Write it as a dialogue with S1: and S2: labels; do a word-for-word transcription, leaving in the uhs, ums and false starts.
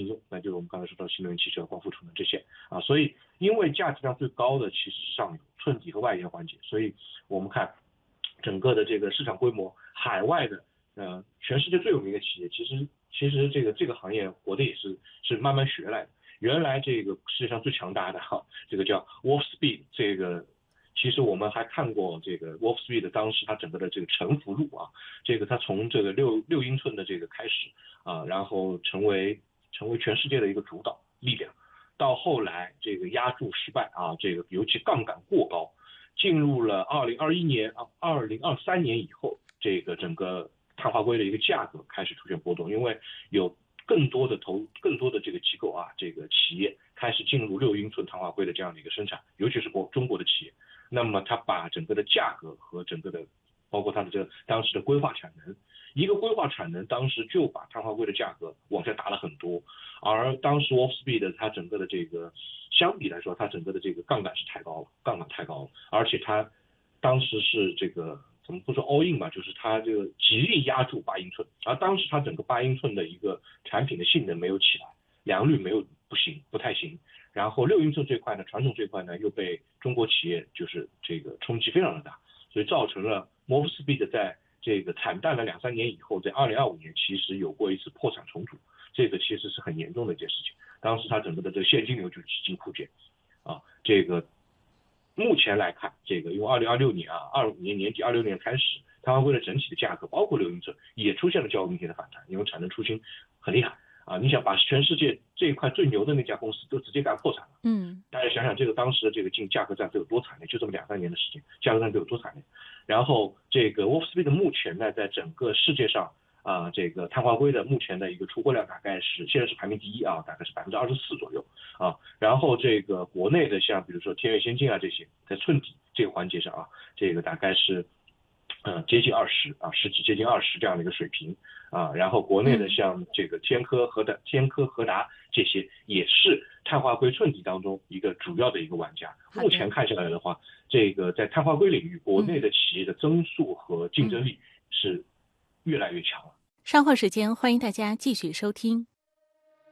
S1: 用，那就是我们刚才说到新能源汽车、光伏储能这些啊。所以因为价值量最高的其实是上游、寸底和外延环节，所以我们看整个的这个市场规模，海外的呃全世界最有名的企业，其实其实这个这个行业活的也是是慢慢学来的。原来这个世界上最强大的哈，这个叫 Wolfspeed， 这个其实我们还看过这个 Wolfspeed 当时它整个的这个沉浮路啊，这个它从这个六六英寸的这个开始啊，然后成为成为全世界的一个主导力量，到后来这个压住失败啊，这个尤其杠杆过高，进入了二零二一年啊二零二三年以后，这个整个碳化硅的一个价格开始出现波动，因为有更多的投更多的这个机构啊，这个企业开始进入六英寸碳化硅的这样的一个生产，尤其是国中国的企业，那么它把整个的价格和整个的包括它的这个当时的规划产能，一个规划产能当时就把碳化硅的价格往下打了很多，而当时 Wolfspeed 它整个的这个相比来说，它整个的这个杠杆是太高了，杠杆太高了，而且它当时是这个怎么不说 all in 吧，就是它这个极力压住八英寸，而当时它整个八英寸的一个产品的性能没有起来，良率没有不行，不太行。然后六英寸这块呢，传统这块呢又被中国企业就是这个冲击非常的大，所以造成了 Wolfspeed 在这个惨淡了两三年以后，在二零二五年其实有过一次破产重组，这个其实是很严重的一件事情。当时它整个的这个现金流就几近枯竭啊，这个。目前来看，这个因为二零二六年啊，二五年年底、二六年开始，碳化硅的整体的价格，包括六英寸，也出现了较为明显的反弹，因为产能出清很厉害啊！你想把全世界这一块最牛的那家公司都直接干破产了，
S2: 嗯，
S1: 大家想想这个当时的这个进价格战得有多惨烈，就这么两三年的时间，价格战得有多惨烈。然后这个 Wolfspeed 目前呢，在整个世界上啊，这个碳化硅的目前的一个出货量大概是现在是排名第一啊，大概是百分之二十四左右啊。然后这个国内的像比如说天越先进啊这些，在寸底这个环节上啊，这个大概是呃接近二十啊，十几接近二十这样的一个水平啊。然后国内的像这个天科和的天科和达这些，也是碳化硅寸底当中一个主要的一个玩家。目前看下来的话，这个在碳化硅领域，国内的企业的增速和竞争力是越来越强了。
S2: 稍后时间，欢迎大家继续收听。